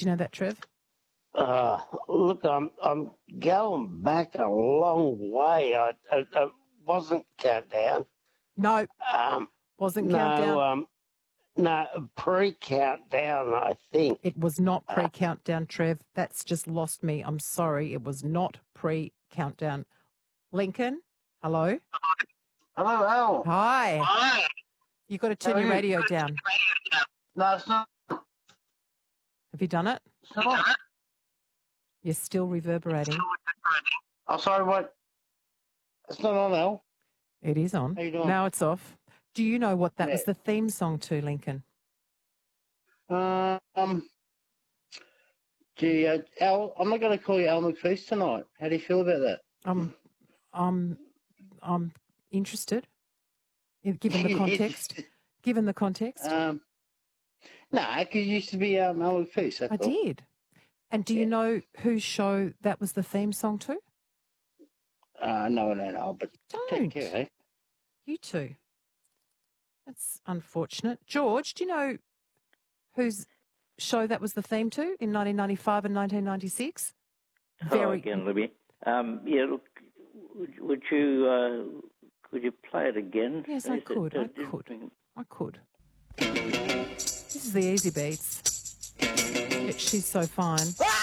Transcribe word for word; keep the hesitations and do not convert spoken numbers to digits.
Do you know that, Trev? Uh, look, I'm I'm going back a long way. I, I, I wasn't Countdown. No, Um, wasn't no, Countdown. um, no, pre-Countdown, I think. It was not pre-Countdown, Trev. That's just lost me. I'm sorry. It was not pre-Countdown. Lincoln, hello? Hello, Al. Hi. Hi. You've got to turn How are your you? radio down. No, it's not. Have you done it? It's not. You're still reverberating. Oh, sorry, what? It's not on, Al. It is on. How you doing? Now it's off. Do you know what that Yeah. was the theme song to, Lincoln? Uh, um, gee, uh, Al, I'm not going to call you Al McFeast tonight. How do you feel about that? I'm, I'm, I'm interested, if- given the context. Given the context. Um, no, because you used to be um, Al McFeast. I all. did. And do you Yeah. know whose show that was the theme song to? Uh, no, I don't know, but Don't. take care, eh? You two. That's unfortunate. George, do you know whose show that was the theme to in nineteen ninety-five and nineteen ninety-six? Hello again, Libby. Um, yeah, look, would, would you uh, could you play it again? Yes, I Is it- could. uh, I did- could. I could. This is the Easy Beats. She's so fine.